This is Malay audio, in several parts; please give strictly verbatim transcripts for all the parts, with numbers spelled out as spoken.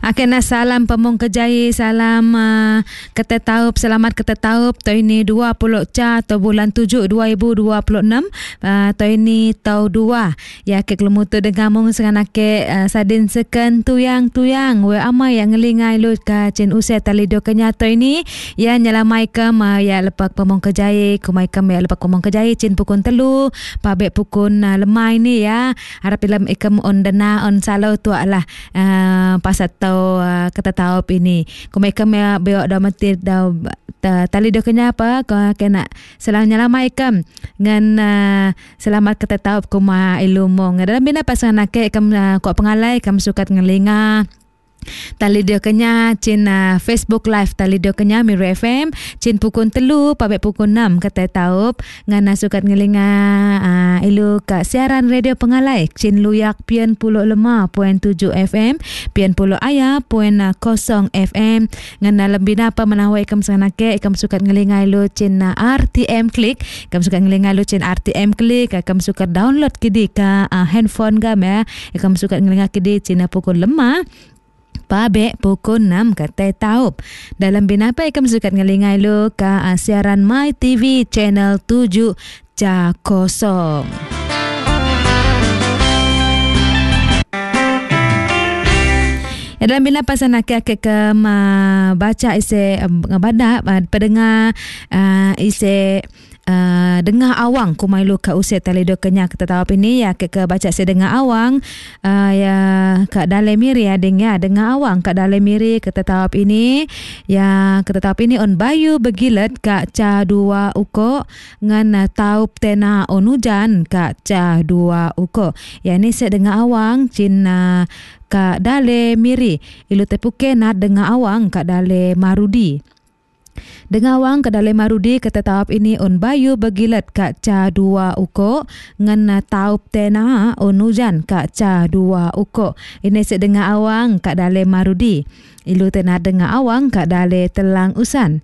Akhirnya salam pemung kejai, salam uh, kata taup, selamat kata taup. Tahun ini dua puluh ca atau bulan tujuh dua ribu dua puluh enam. Uh, tahun ini tahun dua. Ya ke kelemutu dengan mung sekarang ke uh, sadin seken tuyang tuyang. We amai yang ngelingai lu ka cin usai talido kenyato ini. Ya nyelamai kem uh, ya lepak pemung kejai, kumai kem ya lepak pemung kejai cin pukun telu, pabek pukun uh, lemai ni ya. Harap ilam ikem on dana on salau tu lah uh, pasat tau uh, kata taup ini. Kumai kem ya beok dah mati dah tali do kenya apa ko kena selang nyalamai kem ngan uh, selamat kata taup kuma ilumong dalam bina pasana ke kem uh, ko pengalai kem sukat ngelinga tali dia kenya cin uh, Facebook live tali dia kenya Miro F M cin pukun telu pabek pukun enam kata taup ngana sukat ngelinga uh, ilu ka siaran radio pengalai cin luyak pian puluh lima poin tujuh F M pian puluh aya poin kosong F M ngana lebih apa menawai kam sanake kam sukat ngelinga ilu cin uh, R T M klik kam sukat ngelinga ilu cin R T M klik kam sukat download kidi ka uh, handphone gam ya kam sukat ngelinga kidi cin uh, pukul lima pabek pukul enam kata taup. Dalam binapa ikam sukat ngelingai lu ka siaran My T V channel tujuh ca kosong. Ya, dalam bila pasal nak ke ke baca isi ngabadak pendengar uh, isi Uh, dengar awang kumai lu ka usia talido kenya kita tahu ini ya ke, ke baca saya dengar awang uh, ya kat dalam miri ya deng ya dengar awang kat dalam miri kita tahu ini ya kita tahu ini on bayu begilet ka ca dua uko ngan taup tena on hujan ka ca dua uko ya ni saya dengar awang cina ka dale miri ilu tepuke na dengar awang ka dale marudi. Dengan awang ke dalam marudi kata taup ini on bayu begilat ka ca dua uko ngan taup tena on hujan ka ca dua uko. Ini sedengar awang ka dalam marudi. Ilu tena dengar awang ka dalam telang usan.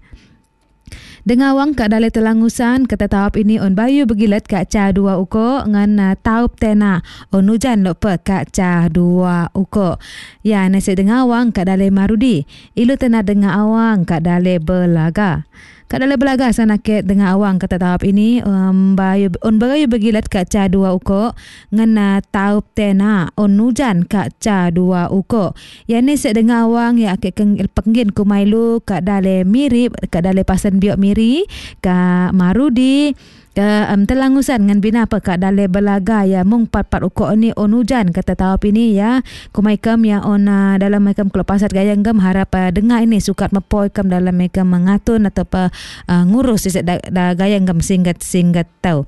Dengan awang ka dalam telang usan kata taup ini on bayu begilat ka ca dua uko ngan taup tena on hujan lupa ka ca dua uko. Ya nasi dengar awang ka dalam marudi. Ilu tena dengar awang ka dalam belaga. Ka dalam belaga sana ke dengar awang kata taup ini um, bayu on bayu begilat ka ca dua uko ngan taup tena on hujan ka ca dua uko. Ya ni se dengar awang ya ke penggin kumailu ka dalam mirip ka dalam pasan biok miri ka marudi ke um, telangusan ngan bina apa ka dalam belaga ya mung pat-pat uko ni on hujan kata taup ini ya kumai kam ya on uh, dalam makam kelepasat gayang gam harap uh, dengar ini sukat mepoi kam dalam makam mengatun atau uh, ngurus da, da gayang gam singgat singgat tau.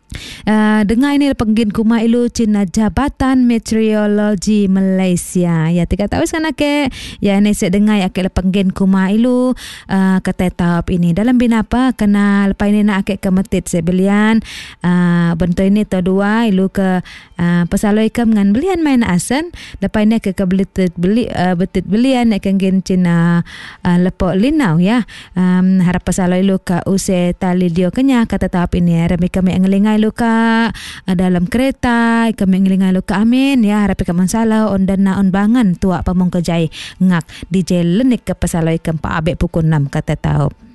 Uh, dengar ini penggin kuma ilu Cina Jabatan Meteorologi Malaysia. Ya tiga tahu sana ke ya ni saya dengar ya ke penggin kuma ilu uh, kata taup ini dalam binapa kena lepas ini nak ke kemetit sebelian uh, bentuk ini tu dua ilu ke uh, pesaloi ke dengan belian main asan lepas ini ke ke belit beli uh, betit belian nak kengen Cina uh, lepok linau ya um, harap pesaloi ilu ke usai tali dio kenya kata taup ini rami kami ngelingai luka dalam kereta kami ngelingai luka amin ya harap kami salah on dana on bangan tuak pamong kejai ngak D J lenik ke pesaloi ke empat abek pukul enam kata taup.